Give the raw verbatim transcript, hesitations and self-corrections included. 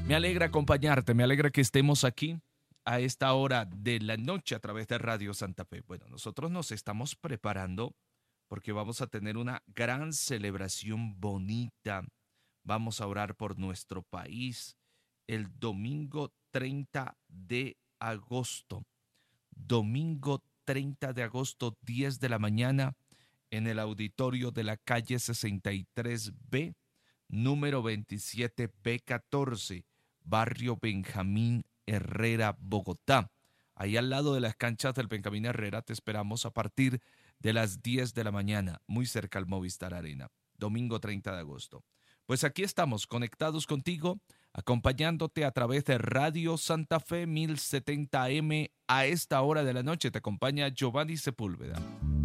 Me alegra acompañarte, me alegra que estemos aquí a esta hora de la noche a través de Radio Santa Fe. Bueno, nosotros nos estamos preparando porque vamos a tener una gran celebración bonita. Vamos a orar por nuestro país el domingo treinta de agosto. Domingo treinta de agosto, diez de la mañana, en el auditorio de la calle sesenta y tres B, número veintisiete B catorce, barrio Benjamín Herrera, Bogotá. Ahí al lado de las canchas del Benjamín Herrera te esperamos a partir de las diez de la mañana, muy cerca al Movistar Arena, domingo treinta de agosto. Pues aquí estamos conectados contigo, acompañándote a través de Radio Santa Fe mil setenta A M. A esta hora de la noche te acompaña Giovanni Sepúlveda.